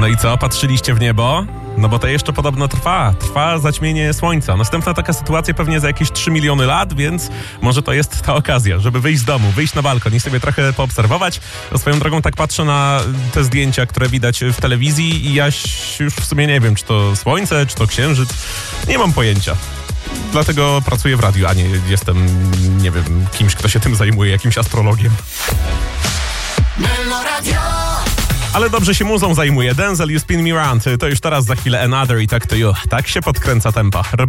No i co, patrzyliście w niebo? No bo to jeszcze podobno trwa zaćmienie słońca. Następna taka sytuacja pewnie za jakieś 3 miliony lat, więc może to jest ta okazja, żeby wyjść z domu, wyjść na balkon i sobie trochę poobserwować. Swoją drogą tak patrzę na te zdjęcia, które widać w telewizji i ja już w sumie nie wiem, czy to słońce, czy to księżyc. Nie mam pojęcia. Dlatego pracuję w radiu, a nie jestem, nie wiem, kimś, kto się tym zajmuje, jakimś astrologiem. Ale dobrze się muzą zajmuje. Denzel, You Spin Me Round. To już teraz za chwilę Another i tak to you. Tak się podkręca tempa.